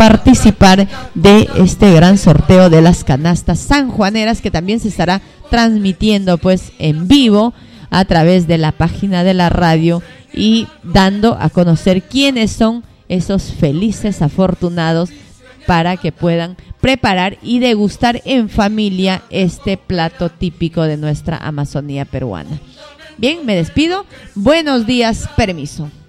participar de este gran sorteo de las canastas sanjuaneras, que también se estará transmitiendo pues en vivo a través de la página de la radio y dando a conocer quiénes son esos felices afortunados para que puedan preparar y degustar en familia este plato típico de nuestra Amazonía peruana. Bien, me despido. Buenos días, permiso.